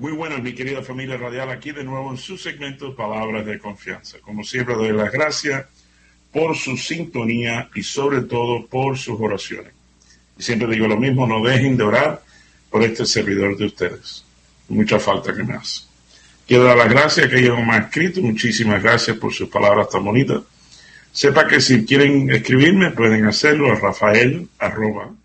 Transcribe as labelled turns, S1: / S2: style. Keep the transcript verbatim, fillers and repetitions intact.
S1: Muy buenas, mi querida familia radial, aquí de nuevo en su segmento Palabras de Confianza. Como siempre, doy las gracias por su sintonía y sobre todo por sus oraciones. Y siempre digo lo mismo, no dejen de orar por este servidor de ustedes. Mucha falta que me hace. Quiero dar las gracias a aquellos que me han escrito. Muchísimas gracias por sus palabras tan bonitas. Sepa que si quieren escribirme, pueden hacerlo a Rafael, arroba,